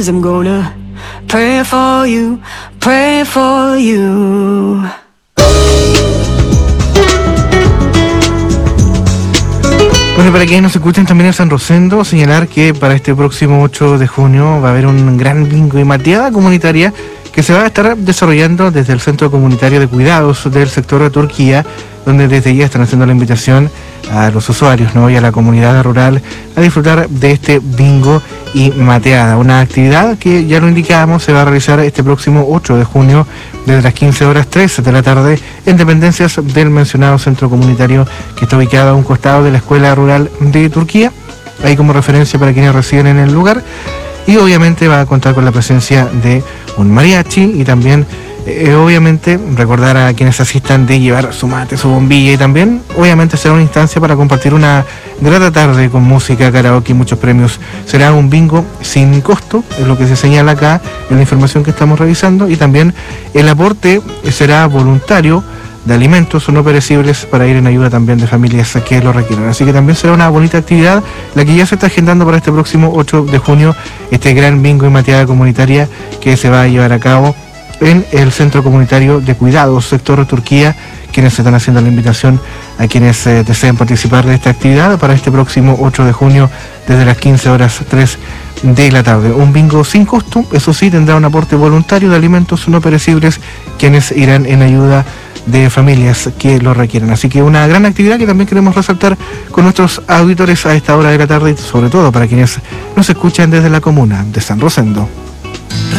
I'm gonna pray for you, pray for you. Bueno, para quienes nos escuchan también en San Rosendo, señalar que para este próximo 8 de junio va a haber un gran bingo y mateada comunitaria que se va a estar desarrollando desde el Centro Comunitario de Cuidados del sector de Turquía, donde desde ya están haciendo la invitación a los usuarios, ¿no?, y a la comunidad rural a disfrutar de este bingo y mateada, una actividad que ya lo indicábamos se va a realizar este próximo 8 de junio desde las 15:13 de la tarde en dependencias del mencionado centro comunitario que está ubicado a un costado de la Escuela Rural de Turquía, ahí como referencia para quienes residen en el lugar, y obviamente va a contar con la presencia de un mariachi y también obviamente recordar a quienes asistan de llevar su mate, su bombilla, y también obviamente será una instancia para compartir una grata tarde con música, karaoke y muchos premios. Será un bingo sin costo, es lo que se señala acá en la información que estamos revisando, y también el aporte será voluntario de alimentos no perecibles para ir en ayuda también de familias que lo requieran. Así que también será una bonita actividad la que ya se está agendando para este próximo 8 de junio, este gran bingo y mateada comunitaria que se va a llevar a cabo en el Centro Comunitario de Cuidados, sector Turquía, quienes están haciendo la invitación a quienes deseen participar de esta actividad para este próximo 8 de junio desde las 15:03 de la tarde. Un bingo sin costo, eso sí, tendrá un aporte voluntario de alimentos no perecibles, quienes irán en ayuda de familias que lo requieren. Así que una gran actividad que también queremos resaltar con nuestros auditores a esta hora de la tarde, y sobre todo para quienes nos escuchan desde la comuna de San Rosendo.